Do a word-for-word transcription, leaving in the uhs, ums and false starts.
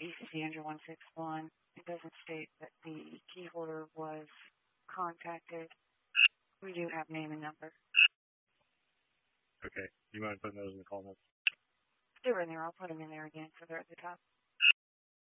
E C C under one sixty-one. It doesn't state that the key holder was contacted. We do have name and number. Okay. Do you mind putting those in the call notes? They're in there. I'll put them in there again so they're at the top.